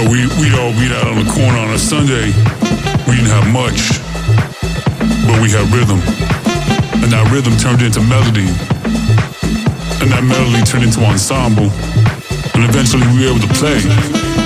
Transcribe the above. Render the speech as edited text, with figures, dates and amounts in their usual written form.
we'd all meet out on the corner on a Sunday. We didn't have much, but we had rhythm. And that rhythm turned into melody. And that melody turned into ensemble. And eventually we were able to play.